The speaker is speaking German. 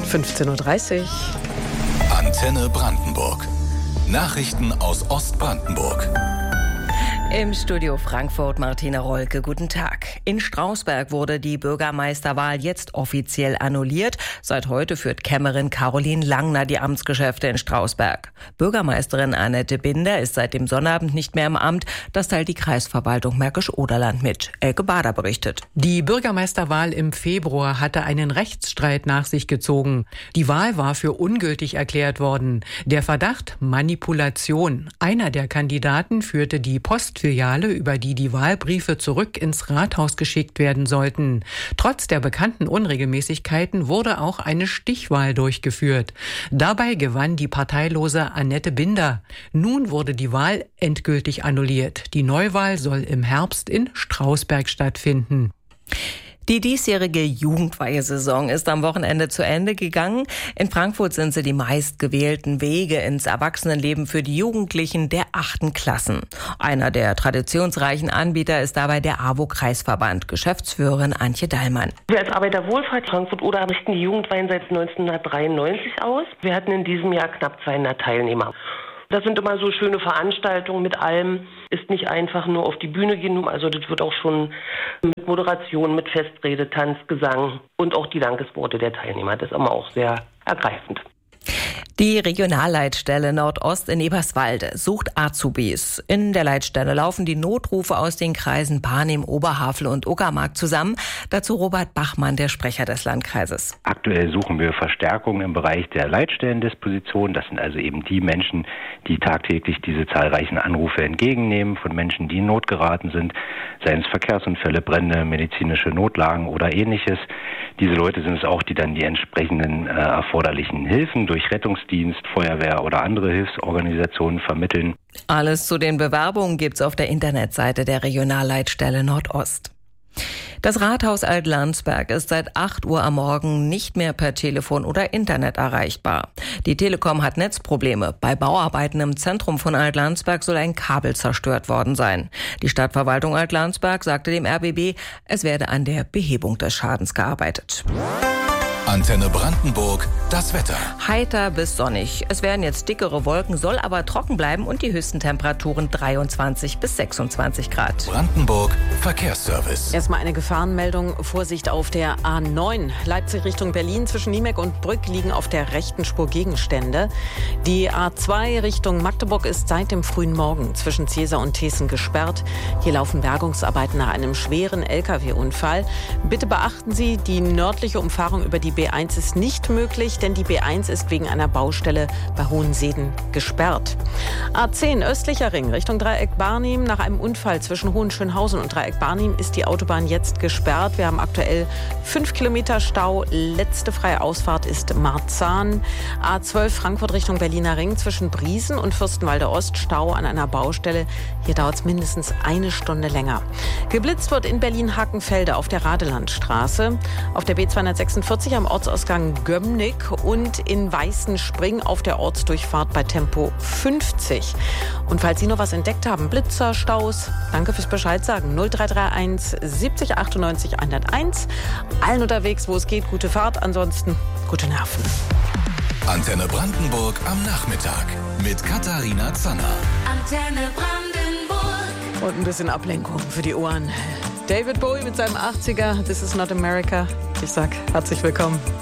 15:30 Uhr. Antenne Brandenburg. Nachrichten aus Ostbrandenburg. Im Studio Frankfurt Martina Rolke, guten Tag. In Strausberg wurde die Bürgermeisterwahl jetzt offiziell annulliert. Seit heute führt Kämmerin Caroline Langner die Amtsgeschäfte in Strausberg. Bürgermeisterin Annette Binder ist seit dem Sonnabend nicht mehr im Amt. Das teilt die Kreisverwaltung Märkisch-Oderland mit. Elke Bader berichtet. Die Bürgermeisterwahl im Februar hatte einen Rechtsstreit nach sich gezogen. Die Wahl war für ungültig erklärt worden. Der Verdacht Manipulation. Einer der Kandidaten führte die Postfiliale, über die die Wahlbriefe zurück ins Rathaus geschickt werden sollten. Trotz der bekannten Unregelmäßigkeiten wurde auch eine Stichwahl durchgeführt. Dabei gewann die parteilose Annette Binder. Nun wurde die Wahl endgültig annulliert. Die Neuwahl soll im Herbst in Strausberg stattfinden. Die diesjährige Jugendweihesaison ist am Wochenende zu Ende gegangen. In Frankfurt sind sie die meistgewählten Wege ins Erwachsenenleben für die Jugendlichen der 8. Klassen. Einer der traditionsreichen Anbieter ist dabei der AWO-Kreisverband, Geschäftsführerin Antje Dallmann. Wir als Arbeiterwohlfahrt Frankfurt-Oder richten die Jugendweihen seit 1993 aus. Wir hatten in diesem Jahr knapp 200 Teilnehmer. Das sind immer so schöne Veranstaltungen mit allem. Ist nicht einfach nur auf die Bühne gehen, also das wird auch schon mit Moderation, mit Festrede, Tanz, Gesang und auch die Dankesworte der Teilnehmer. Das ist immer auch sehr ergreifend. Die Regionalleitstelle Nordost in Eberswalde sucht Azubis. In der Leitstelle laufen die Notrufe aus den Kreisen Barnim, Oberhavel und Uckermark zusammen. Dazu Robert Bachmann, der Sprecher des Landkreises. Aktuell suchen wir Verstärkung im Bereich der Leitstellendisposition. Das sind also eben die Menschen, die tagtäglich diese zahlreichen Anrufe entgegennehmen von Menschen, die in Not geraten sind, seien es Verkehrsunfälle, Brände, medizinische Notlagen oder ähnliches. Diese Leute sind es auch, die dann die entsprechenden erforderlichen Hilfen durch Rettungsdienst, Feuerwehr oder andere Hilfsorganisationen vermitteln. Alles zu den Bewerbungen gibt's auf der Internetseite der Regionalleitstelle Nordost. Das Rathaus Alt-Landsberg ist seit 8 Uhr am Morgen nicht mehr per Telefon oder Internet erreichbar. Die Telekom hat Netzprobleme. Bei Bauarbeiten im Zentrum von Alt-Landsberg soll ein Kabel zerstört worden sein. Die Stadtverwaltung Alt-Landsberg sagte dem RBB, es werde an der Behebung des Schadens gearbeitet. Antenne Brandenburg, das Wetter. Heiter bis sonnig. Es werden jetzt dickere Wolken, soll aber trocken bleiben und die höchsten Temperaturen 23 bis 26 Grad. Brandenburg Verkehrsservice. Erstmal eine Gefahrenmeldung. Vorsicht auf der A9. Leipzig Richtung Berlin zwischen Niemek und Brück liegen auf der rechten Spur Gegenstände. Die A2 Richtung Magdeburg ist seit dem frühen Morgen zwischen Ziesar und Thesen gesperrt. Hier laufen Bergungsarbeiten nach einem schweren Lkw-Unfall. Bitte beachten Sie, die nördliche Umfahrung über die B1 ist nicht möglich, denn die B1 ist wegen einer Baustelle bei Hohenseden gesperrt. A10 östlicher Ring Richtung Dreieck Barnim. Nach einem Unfall zwischen Hohenschönhausen und Dreieck Barnim ist die Autobahn jetzt gesperrt. Wir haben aktuell 5 Kilometer Stau. Letzte freie Ausfahrt ist Marzahn. A12 Frankfurt Richtung Berliner Ring zwischen Briesen und Fürstenwalde Ost. Stau an einer Baustelle. Hier dauert es mindestens eine Stunde länger. Geblitzt wird in Berlin-Hakenfelde auf der Radelandstraße. Auf der B246 am Ortsausgang Gömmnick und in Weißenspring auf der Ortsdurchfahrt bei Tempo 50. Und falls Sie noch was entdeckt haben, Blitzer, Staus, danke fürs Bescheid sagen. 0331 70 98 101. Allen unterwegs, wo es geht, gute Fahrt. Ansonsten gute Nerven. Antenne Brandenburg am Nachmittag mit Katharina Zanner. Antenne Brandenburg. Und ein bisschen Ablenkung für die Ohren. David Bowie mit seinem 80er, This is not America. Ich sag herzlich willkommen.